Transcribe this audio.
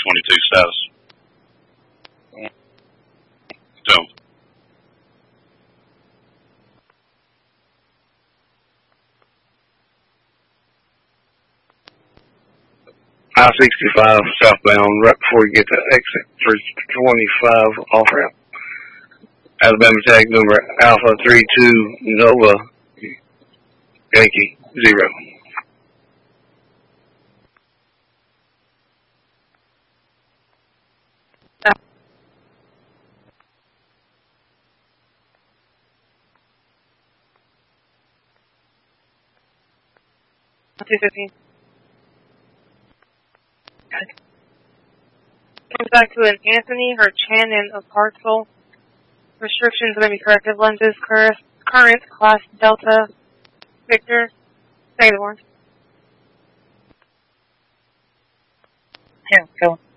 22 status. So. I-65 southbound, right before you get to exit 325 off ramp. Alabama tag number Alpha 32 Nova Yankee 0. Comes back to an Anthony or Channon of Hartsville. Restrictions may be corrective lenses. Current class Delta Victor. Negative 1. Yeah, go.